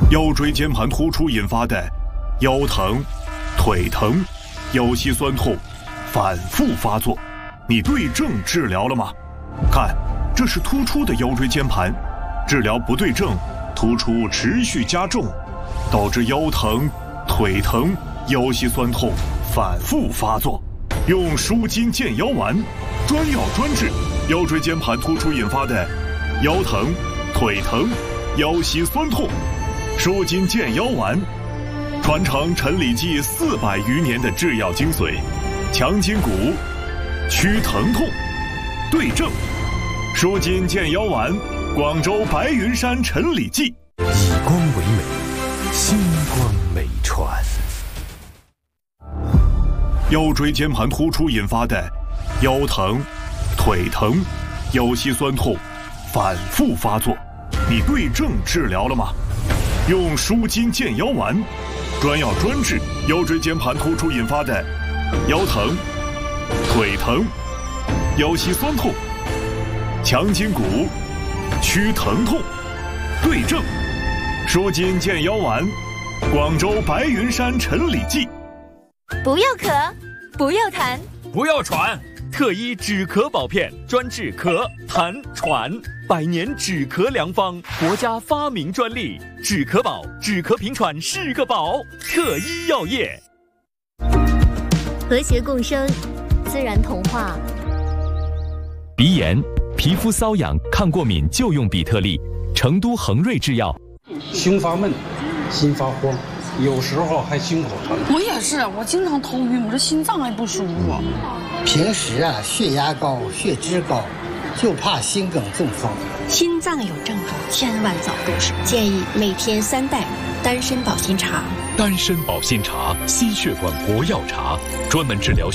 腰椎间盘突出引发的腰疼、腿疼、腰膝酸痛反复发作，你对症治疗了吗？看，这是突出的腰椎间盘，治疗不对症，突出持续加重，导致腰疼、腿疼、腰膝酸痛反复发作。用舒筋健腰丸，专药专治腰椎间盘突出引发的腰疼、腿疼、腰膝酸痛。舒筋健腰丸，传承陈李济400余年的制药精髓，强筋骨，祛疼痛，对症。舒筋健腰丸，广州白云山陈李济。 以光为美，星光美传。 腰椎间盘突出引发的腰疼、腿疼、腰膝酸痛反复发作，你对症治疗了吗？用舒筋健腰丸，专药专治腰椎间盘突出引发的腰疼、腿疼、腰膝酸痛，强筋骨，祛疼痛，对症。舒筋健腰丸，广州白云山陈李济。 不要咳，不要痰， 不要喘，特医止咳保片，专治咳、痰、喘，100年止咳良方，国家发明专利，止咳宝，止咳平喘是个宝，特医药业。 和谐共生，自然童话。 鼻炎、皮肤瘙痒、抗过敏就用比特利，成都恒瑞制药。 胸发闷，心发慌，有时候还心口疼。 我也是，我经常头晕，我这心脏还不舒服。 平时血压高、血脂高，就怕心梗中风。 心脏有症状，千万早动手。建议每天3袋丹参保心茶。 丹参保心茶，心血管活药茶，专门治疗